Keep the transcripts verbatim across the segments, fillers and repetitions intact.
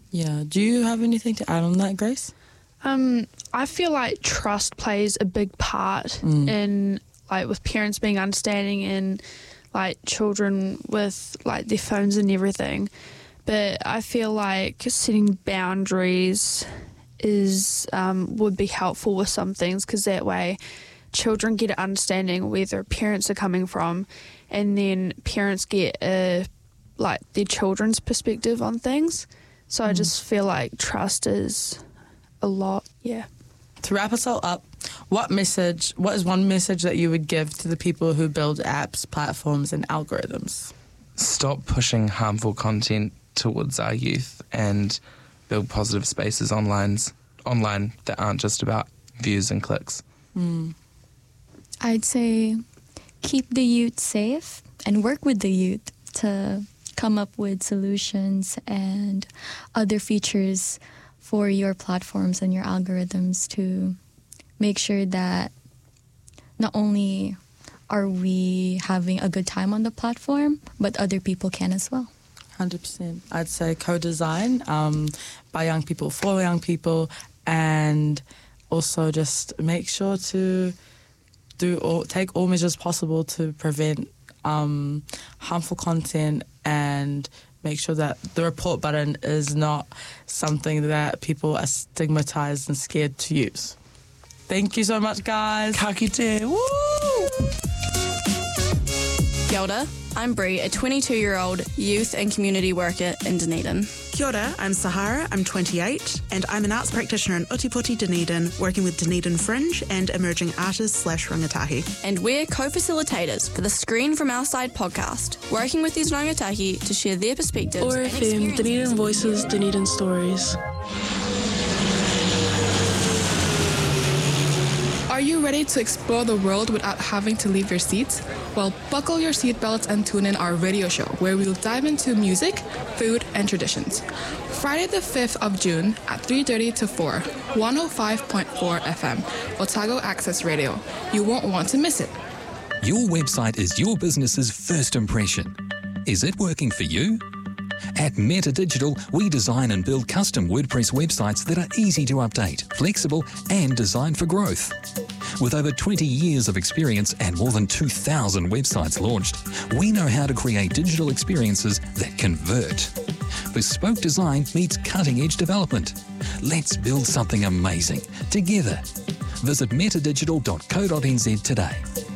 Yeah. Do you have anything to add on that, Grace? Um, I feel like trust plays a big part mm. in, like, with parents being understanding and, like, children with, like, their phones and everything. But I feel like setting boundaries is um, would be helpful with some things, because that way children get an understanding where their parents are coming from, and then parents get a, like, their children's perspective on things. So mm. I just feel like trust is a lot, yeah. To wrap us all up, what message, what is one message that you would give to the people who build apps, platforms and algorithms? Stop pushing harmful content towards our youth and build positive spaces online, online that aren't just about views and clicks. Mm. I'd say keep the youth safe and work with the youth to come up with solutions and other features for your platforms and your algorithms to make sure that not only are we having a good time on the platform, but other people can as well. one hundred percent. I'd say co-design um, by young people, for young people, and also just make sure to do all, take all measures possible to prevent um, harmful content, and make sure that the report button is not something that people are stigmatized and scared to use. Thank you so much, guys. Ka kite. Woo! Kia ora, I'm Bree, a twenty-two-year-old youth and community worker in Dunedin. Kia ora, I'm Sahara, I'm twenty-eight, and I'm an arts practitioner in Utipoti, Dunedin, working with Dunedin Fringe and emerging artists slash rangatahi. And we're co-facilitators for the Screen From Our Side podcast, working with these rangatahi to share their perspectives O R F M, Dunedin Voices, Dunedin Stories. Are you ready to explore the world without having to leave your seat? Well, buckle your seatbelts and tune in our radio show, where we'll dive into music, food, and traditions. Friday the fifth of June at three thirty to four, one oh five point four F M, Otago Access Radio. You won't want to miss it. Your website is your business's first impression. Is it working for you? At Meta Digital, we design and build custom WordPress websites that are easy to update, flexible, and designed for growth. With over twenty years of experience and more than two thousand websites launched, we know how to create digital experiences that convert. Bespoke design meets cutting-edge development. Let's build something amazing together. Visit metadigital dot co dot n z today.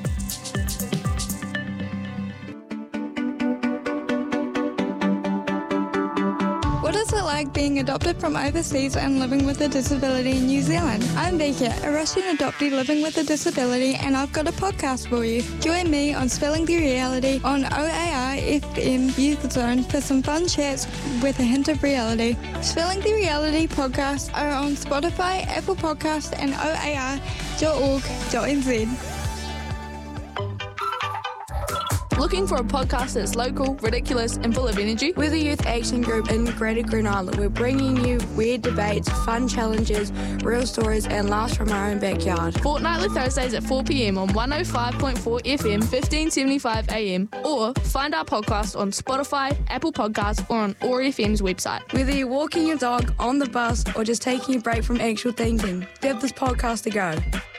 What is it like being adopted from overseas and living with a disability in New Zealand? I'm Becky, a Russian adoptee living with a disability, and I've got a podcast for you. Join me on Spelling the Reality on O A R F M Youth Zone for some fun chats with a hint of reality. Spelling the Reality podcasts are on Spotify, Apple Podcasts, and O A R dot org dot n z. Looking for a podcast that's local, ridiculous and full of energy? We're the youth action group in Greater Green Island. We're bringing you weird debates, fun challenges, real stories and laughs from our own backyard. Fortnightly Thursdays at four p.m. on one oh five point four F M, fifteen seventy-five A M, or find our podcast on Spotify, Apple Podcasts or on O R F M's website. Whether you're walking your dog, on the bus or just taking a break from actual thinking, give this podcast a go.